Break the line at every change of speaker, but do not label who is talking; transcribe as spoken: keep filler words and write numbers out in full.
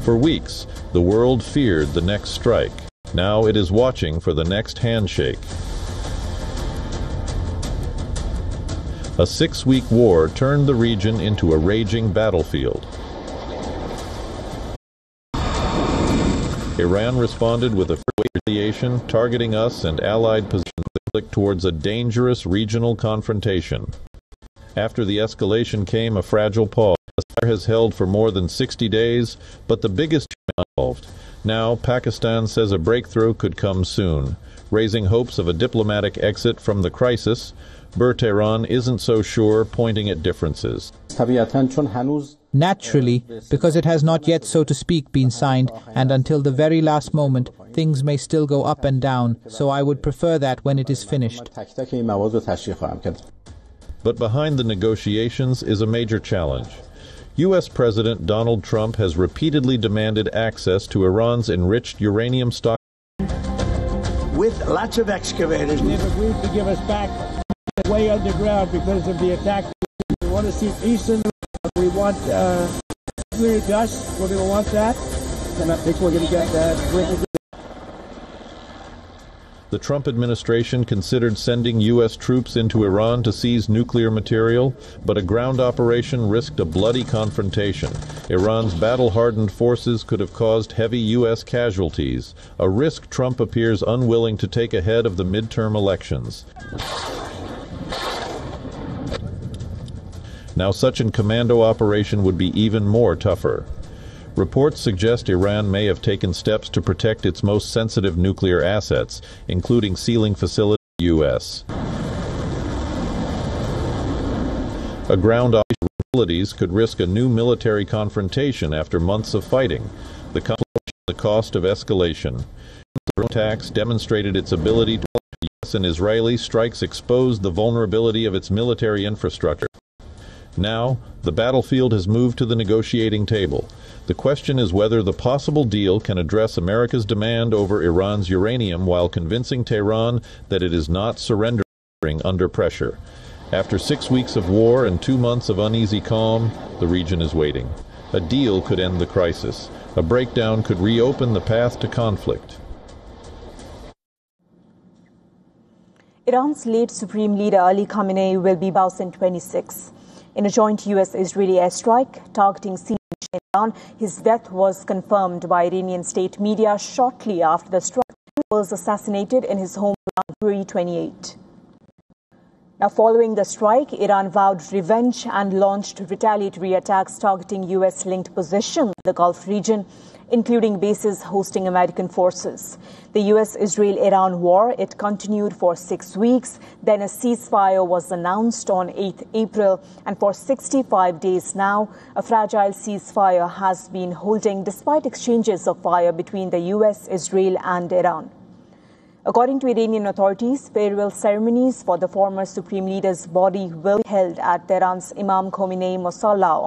For weeks, the world feared the next strike. Now it is watching for the next handshake. A six-week war turned the region into a raging battlefield. Iran responded with a retaliation, targeting us and allied positions towards a dangerous regional confrontation. After the escalation came a fragile pause. The fire has held for more than sixty days, but the biggest involved. Now, Pakistan says a breakthrough could come soon, raising hopes of a diplomatic exit from the crisis. But Tehran isn't so sure, pointing at differences.
Naturally, because it has not yet, so to speak, been signed, and until the very last moment, things may still go up and down, so I would prefer that when it is finished.
But behind the negotiations is a major challenge. U S President Donald Trump has repeatedly demanded access to Iran's enriched uranium stock.
With lots of excavators, they've agreed to give us back way underground because of the attack. We want to see eastern. We want uh, nuclear dust. We're going to want that, and I think we're going to get that.
The Trump administration considered sending U S troops into Iran to seize nuclear material, but a ground operation risked a bloody confrontation. Iran's battle-hardened forces could have caused heavy U S casualties, a risk Trump appears unwilling to take ahead of the midterm elections. Now, such a commando operation would be even more tougher. Reports suggest Iran may have taken steps to protect its most sensitive nuclear assets, including sealing facilities in the U S. A ground operation could risk a new military confrontation after months of fighting. The complication, the cost of escalation. The attacks demonstrated its ability to U S and Israeli strikes exposed the vulnerability of its military infrastructure. Now, the battlefield has moved to the negotiating table. The question is whether the possible deal can address America's demand over Iran's uranium while convincing Tehran that it is not surrendering under pressure. After six weeks of war and two months of uneasy calm, the region is waiting. A deal could end the crisis. A breakdown could reopen the path to conflict.
Iran's late Supreme Leader Ali Khamenei will be Baus in twenty-six. In a joint U S-Israeli airstrike targeting Syria and Iran, his death was confirmed by Iranian state media shortly after the strike. He was assassinated in his home on February twenty-eighth. Now, following the strike, Iran vowed revenge and launched retaliatory attacks targeting U S-linked positions in the Gulf region, including bases hosting American forces. The U S-Israel-Iran war, it continued for six weeks. Then a ceasefire was announced on eighth April, and for sixty-five days now, a fragile ceasefire has been holding despite exchanges of fire between the U S, Israel and Iran. According to Iranian authorities, farewell ceremonies for the former Supreme Leader's body will be held at Tehran's Imam Khomeini Mosalla